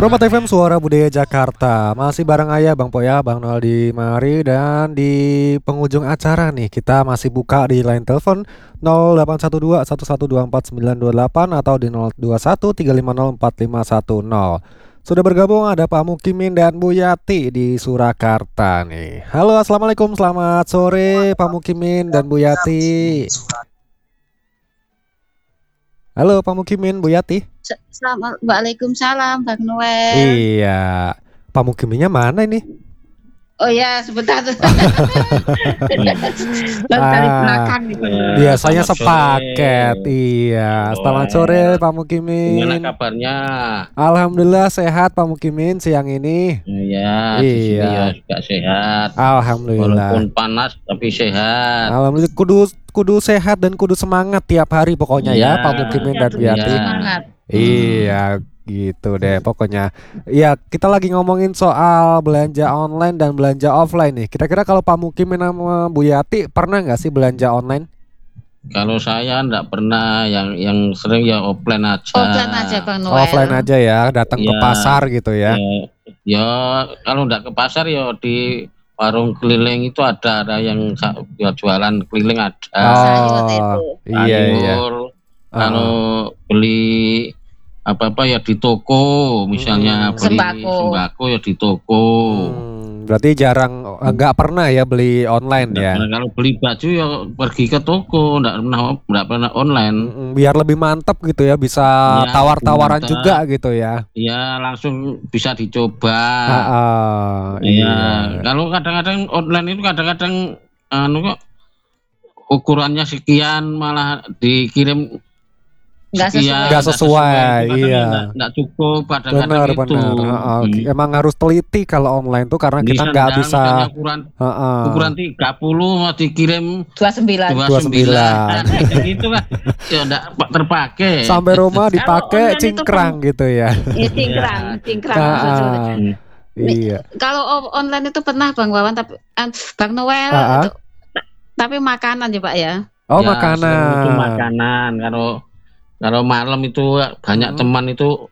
Promat FM Suara Budaya Jakarta. Masih bareng Ayah, Bang Po ya, Bang Noel di mari. Dan di penghujung acara nih, kita masih buka di line telepon 0812 1124 928 atau di 021 350 4510. Sudah bergabung ada Pak Mukimin dan Bu Yati di Surakarta nih. Halo, assalamualaikum, selamat sore Pak Mukimin dan Bu Yati. Halo Pak Mukimin, Bu Yati. Waalaikumsalam Bang Noel. Iya, Pak Mukiminnya mana ini? Oh ya, sebentar. Dari belakang nih. Biasanya sepaket. Iya, selamat sore Pak Mukimin. Gimana kabarnya? Alhamdulillah sehat Pak Mukimin siang ini. Ya, di sini ya juga sehat. Alhamdulillah. Walaupun panas tapi sehat. Alhamdulillah, kudu sehat dan kudu semangat tiap hari pokoknya ya Pak Mukimin dan Bu Yati. Iya, gitu deh pokoknya. Iya, kita lagi ngomongin soal belanja online dan belanja offline nih. Kira-kira kalau Pak Mukimin sama Bu Yati pernah nggak sih belanja online? Kalau saya enggak pernah, yang sering ya offline aja. Offline aja Bang Noel. Offline aja ya, datang ke pasar gitu ya. Ya, kalau enggak ke pasar ya di warung keliling itu ada yang jualan keliling ada. Sayur itu. Iya. Kalau beli apa-apa ya di toko, misalnya beli sembako ya di toko. Berarti jarang, nggak pernah ya beli online ya? Kalau beli baju ya pergi ke toko, nggak pernah online. Biar lebih mantap gitu ya, bisa tawar-tawaran juga gitu ya? Iya, langsung bisa dicoba. Iya. Kalau kadang-kadang online itu kadang-kadang kok ukurannya sekian malah dikirim nggak sesuai, iya. Nggak cukup Benar. Emang harus teliti kalau online tuh karena kita nggak bisa ukuran 30 mau dikirim 29. Gitu kan ya nggak terpakai. Sampai rumah dipakai cingkrang gitu ya. Iya, cingkrang. Iya. Kalau online itu pernah Bang Wawan, tapi Bang Noel tapi makanan ya Pak ya. Oh, ya, makanan. Itu makanan. Kalau malam itu banyak teman itu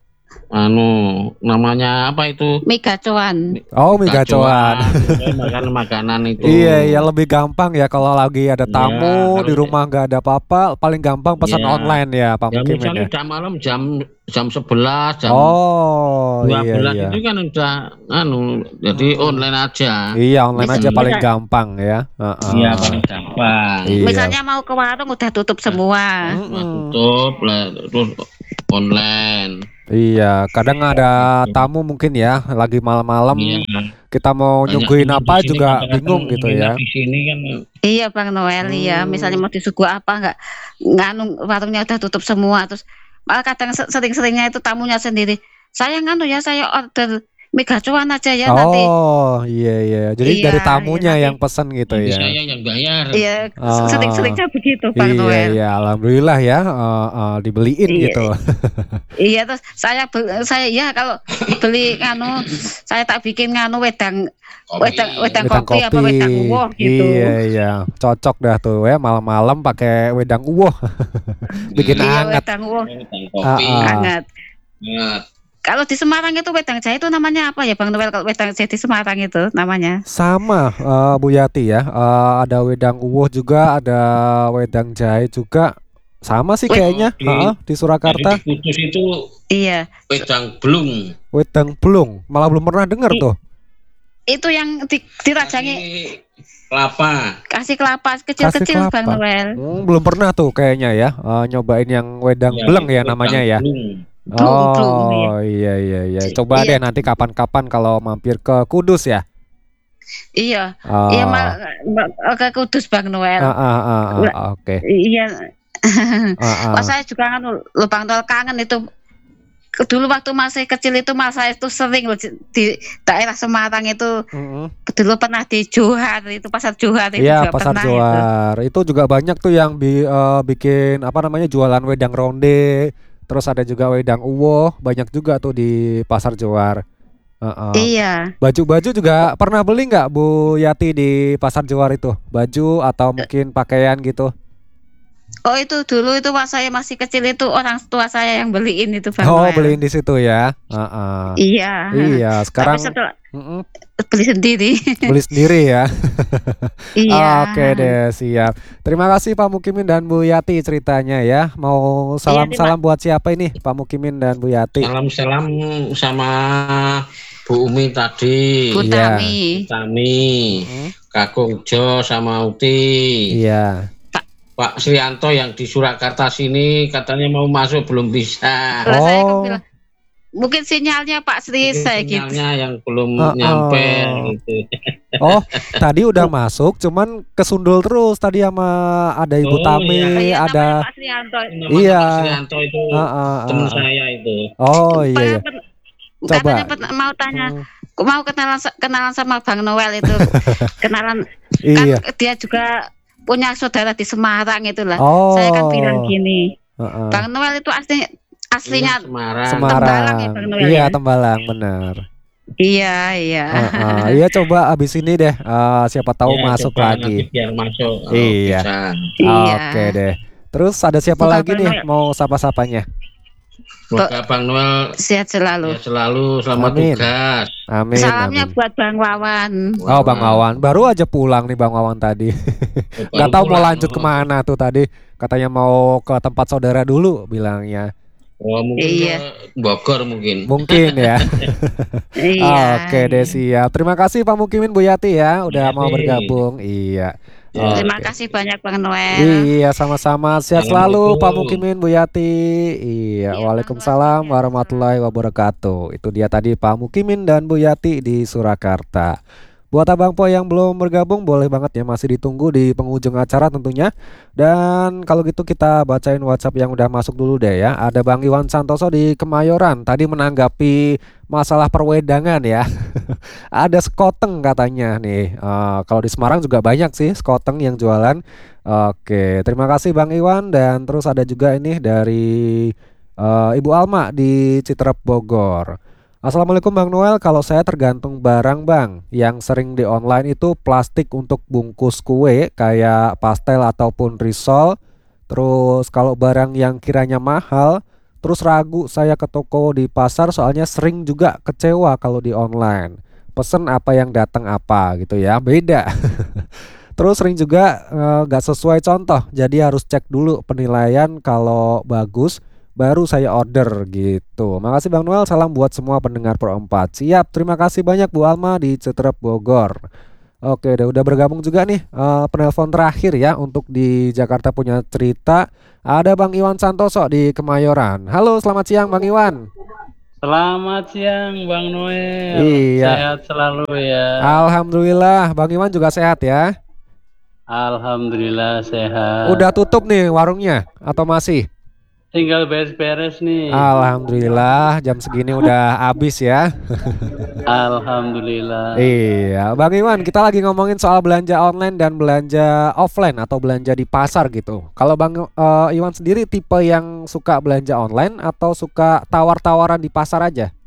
namanya apa itu? Mie gacoan. Oh, mie gacoan. Makan makanan itu. Iya, lebih gampang ya kalau lagi ada tamu di rumah nggak ada apa-apa, paling gampang pesan online ya Pak Mukimin. Misalnya udah malam jam 11, jam 12 itu kan udah jadi online aja. Iya, online aja paling gampang ya. Iya, paling gampang. Misalnya mau ke warung udah tutup semua. Tutup lah, terus online. Iya, kadang ada tamu mungkin ya, lagi malam-malam kita mau nyuguhin apa juga bingung gitu ya. Di sini kan. Iya Bang Noel ya, misalnya mau disuguh apa nggak warungnya udah tutup semua, terus malah kadang sering-seringnya itu tamunya sendiri. Saya saya order mie gacoan aja ya nanti. Oh iya. Jadi dari tamunya yang pesen gitu ya. Saya yang bayar. Iya, sering-seringnya begitu Bang Noel. Iya, alhamdulillah ya dibeliin gitu. Iya, terus saya ya kalau beli saya tak bikin wedang kopi apa wedang uwoh gitu. Iya, cocok dah tuh ya malam-malam pakai wedang uwoh. Bikin hangat. Wedang uwoh. Hangat. Kalau di Semarang itu wedang jahe itu namanya apa ya Bang Noel? Kalau wedang jahe di Semarang itu namanya? Sama Bu Yati ya. Ada wedang uwoh juga, ada wedang jahe juga. Sama sih kayaknya di Surakarta. Di Kudus itu wedang blung. Wedang blung, malah belum pernah dengar tuh. Itu yang dirajangi kelapa. Kasih kelapa kecil-kecil Bang Noel. Belum pernah tuh kayaknya ya. Nyobain yang wedang bleng ya namanya ya. Blung, iya. Coba deh nanti kapan-kapan kalau mampir ke Kudus ya. Iya. Ke Kudus Bang Noel. Oke. Iya. Saya juga Bang Noel kangen itu. Dulu waktu masih kecil itu saya itu sering di daerah Semarang itu. Dulu pernah di Johar itu, pasar Johar itu. Iya, juga pasar pernah Johar. Itu juga banyak tuh yang bikin jualan wedang ronde. Terus ada juga wedang uwoh, banyak juga tuh di pasar Johar. Iya. Baju-baju juga pernah beli nggak Bu Yati di pasar Johar itu? Baju atau mungkin pakaian gitu? Oh itu dulu itu pas saya masih kecil itu orang tua saya yang beliin itu Bang Oh, Noel. beliin di situ ya. Iya. Iya, sekarang Tapi setelah beli sendiri. Beli sendiri ya. Iya. Oke deh, siap. Terima kasih Pak Mukimin dan Bu Yati ceritanya ya. Mau salam-salam buat siapa ini Pak Mukimin dan Bu Yati? Salam-salam sama Bu Umi tadi. Bu Tami. Kakung Jo sama Uti. Iya. Pak Srianto yang di Surakarta sini katanya mau masuk belum bisa. Saya bilang, mungkin sinyalnya Pak Sri saya gitu. Sinyalnya yang belum nyampe gitu. Oh, tadi udah masuk, cuman kesundul terus tadi sama ada Ibu Tami, iya. ada Pak Srianto. Iya. Pak Srianto itu teman saya itu. Oh iya. Coba. Katanya mau tanya, mau kenalan sama Bang Noel itu. Kenalan. Iya. Kan dia juga punya saudara di Semarang itulah. Oh. Saya kan bilang gini, Bang Noel itu aslinya Tembalang ya Bang Noel. Iya, ya? Tembalang benar. Iya. Iya coba abis ini deh, siapa tahu masuk lagi. Biar masuk. Iya. Oke deh. Terus ada siapa lagi nih mau sapa-sapanya? Semoga Bang Noel sehat selalu. Selamat tugas. Amin. Salamnya buat Bang Wawan. Oh Bang Wawan, baru aja pulang nih Bang Wawan tadi. Gak tahu mau lanjut kemana tuh tadi. Katanya mau ke tempat saudara dulu bilangnya. Oh mungkin Bogor mungkin. Mungkin ya. Oke deh siap. Terima kasih Pak Mukimin Bu Yati ya udah mau bergabung. Iya. Terima kasih banyak Bang Noel. Iya sama-sama. Sehat selalu Pak Mukimin Bu Yati. Iya. Waalaikumsalam warahmatullahi wabarakatuh. Itu dia tadi Pak Mukimin dan Bu Yati di Surakarta. Buat Abang Po yang belum bergabung boleh banget ya, masih ditunggu di penghujung acara tentunya. Dan kalau gitu kita bacain WhatsApp yang udah masuk dulu deh ya. Ada Bang Iwan Santoso di Kemayoran tadi menanggapi masalah perwedangan ya. Ada sekoteng katanya nih. Kalau di Semarang juga banyak sih sekoteng yang jualan. Oke, terima kasih Bang Iwan. Dan terus ada juga ini dari Ibu Alma di Citerep Bogor. Assalamualaikum Bang Noel, kalau saya tergantung barang Bang. Yang sering di online itu plastik untuk bungkus kue kayak pastel ataupun risol. Terus kalau barang yang kiranya mahal, terus ragu saya ke toko di pasar soalnya sering juga kecewa kalau di online. Pesen apa yang datang apa gitu ya, beda. Terus sering juga gak sesuai contoh, jadi harus cek dulu penilaian, kalau bagus baru saya order gitu. Makasih Bang Noel, salam buat semua pendengar Pro 4. Siap, terima kasih banyak Bu Alma di Citerep Bogor. Oke, udah bergabung juga nih penelpon terakhir ya untuk di Jakarta punya cerita. Ada Bang Iwan Santoso di Kemayoran. Halo, selamat siang Bang Iwan. Selamat siang Bang Noel. Iya. Sehat selalu ya. Alhamdulillah, Bang Iwan juga sehat ya. Alhamdulillah sehat. Udah tutup nih warungnya atau masih? Tinggal beres-beres nih. Alhamdulillah jam segini udah habis ya. Alhamdulillah. Iya, Bang Iwan, kita lagi ngomongin soal belanja online dan belanja offline atau belanja di pasar gitu. Kalau Bang Iwan sendiri tipe yang suka belanja online atau suka tawar-tawaran di pasar aja?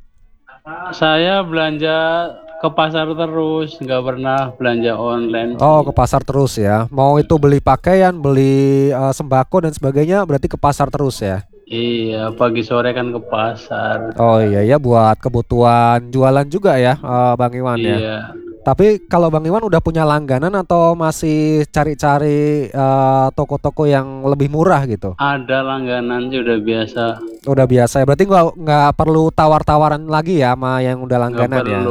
Saya belanja ke pasar terus, nggak pernah belanja online. Oh, ke pasar terus ya. Mau itu beli pakaian, beli sembako dan sebagainya, berarti ke pasar terus ya? Iya, pagi sore kan ke pasar. Oh iya ya, buat kebutuhan jualan juga ya, Bang Iwan ya. Iya. Tapi kalau Bang Iwan udah punya langganan atau masih cari-cari toko-toko yang lebih murah gitu? Ada langganan sih, udah biasa. Udah biasa ya, berarti nggak perlu tawar-tawaran lagi ya sama yang udah langganan ya.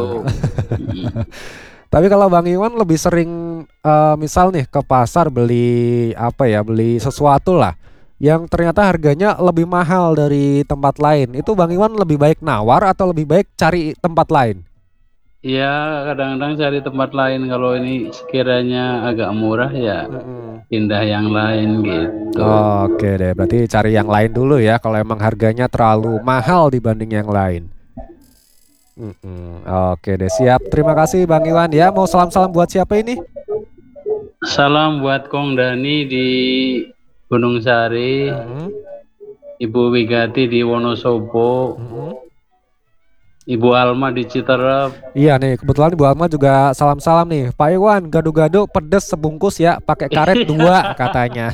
Tapi kalau Bang Iwan lebih sering misal nih ke pasar beli apa ya, beli sesuatu lah yang ternyata harganya lebih mahal dari tempat lain, itu Bang Iwan lebih baik nawar atau lebih baik cari tempat lain? Iya, kadang-kadang cari tempat lain. Kalau ini sekiranya agak murah ya pindah yang lain gitu. Oke deh, berarti cari yang lain dulu ya kalau emang harganya terlalu mahal dibanding yang lain. Oke deh, siap. Terima kasih Bang Iwan ya. Mau salam-salam buat siapa ini? Salam buat Kong Dani di Gunung Sari, Ibu Wigati di Wonosobo, Ibu Alma di Citerep. Iya nih, kebetulan Ibu Alma juga salam-salam nih. Pak Iwan, gado-gado pedes sebungkus ya, pakai karet 2 katanya.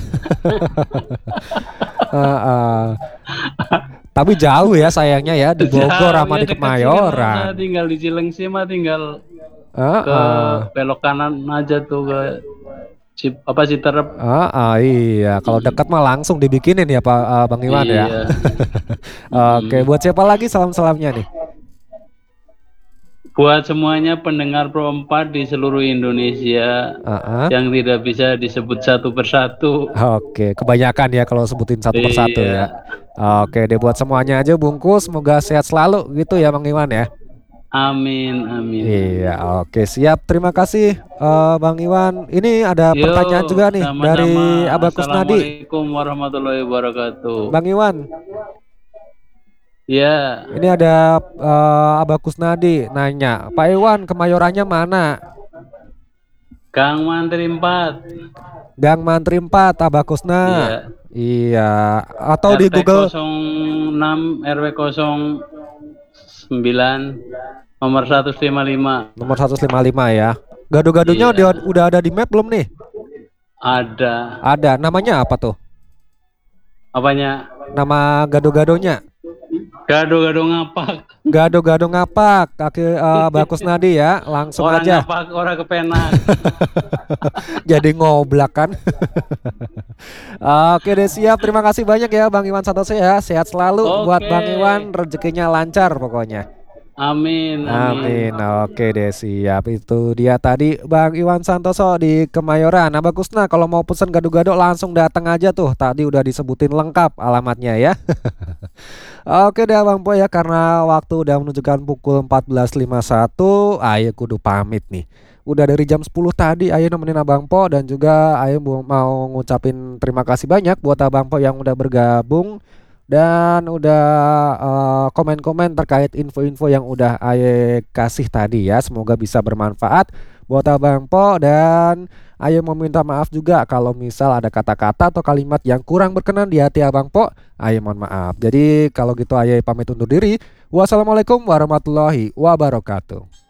Tapi jauh ya sayangnya ya, di Bogor sama di Kemayoran. Tinggal di Cilengsi mah tinggal ke belok kanan aja tuh ke Citerep. Iya, kalau dekat mah langsung dibikinin ya Pak Bang Iwan ya. Oke, buat siapa lagi salam-salamnya nih? Buat semuanya pendengar Pro 4 di seluruh Indonesia yang tidak bisa disebut satu persatu. Oke, kebanyakan ya kalau sebutin satu persatu ya. Oke, deh buat semuanya aja bungkus, semoga sehat selalu gitu ya Bang Iwan ya. Amin, amin. Iya, oke siap. Terima kasih Bang Iwan. Ini ada pertanyaan juga nih dari Abakus Nadi. Assalamualaikum warahmatullahi wabarakatuh. Bang Iwan. Ya. Ini ada Abakus Nadi nanya, Pak Iwan Kemayorannya mana? Gang Mantri 4. Gang Mantri 4 Abakusna. Iya. Atau RT di Google 06 RW 09 nomor 155. Nomor 155 ya. Gado-gadonya udah ada di map belum nih? Ada. Ada. Namanya apa tuh? Apanya? Nama gado-gadonya? Gado-gado ngapak. Gado-gado ngapak. Kaki Bakus Nadi ya. Langsung orang aja. Ngapak, orang kepenak. Jadi ngoblak kan. Oke deh siap. Terima kasih banyak ya Bang Iwan Santoso ya. Sehat selalu buat Bang Iwan. Rezekinya lancar pokoknya. Amin. Oke deh siap. Itu dia tadi Bang Iwan Santoso di Kemayoran. Nah Bagusna kalau mau pesen gado-gado langsung datang aja tuh. Tadi udah disebutin lengkap alamatnya ya. Oke deh Bang Po ya, karena waktu udah menunjukkan pukul 14.51, Ayo kudu pamit nih. Udah dari jam 10 tadi Ayo nemenin Abang Po, dan juga Ayo mau ngucapin terima kasih banyak buat Abang Po yang udah bergabung dan udah komen-komen terkait info-info yang udah Ayo kasih tadi ya. Semoga bisa bermanfaat buat Abang Po, dan Ayo mau minta maaf juga kalau misal ada kata-kata atau kalimat yang kurang berkenan di hati Abang Po. Ayo mohon maaf. Jadi kalau gitu Ayo pamit undur diri. Wassalamualaikum warahmatullahi wabarakatuh.